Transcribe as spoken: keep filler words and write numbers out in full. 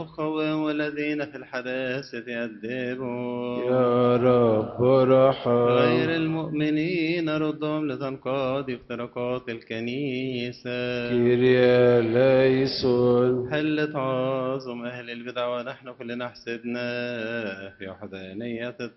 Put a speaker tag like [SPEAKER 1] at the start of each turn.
[SPEAKER 1] قوم والذين في الحباسة أدبوا
[SPEAKER 2] يا رب
[SPEAKER 1] غير
[SPEAKER 2] ارحم.
[SPEAKER 1] المؤمنين ردهم لتنقاضي افتراقات الكنيسة
[SPEAKER 2] كيريا ليسون.
[SPEAKER 1] حل تعاظم أهل البدع ونحن كلنا حسبنا في وحدانية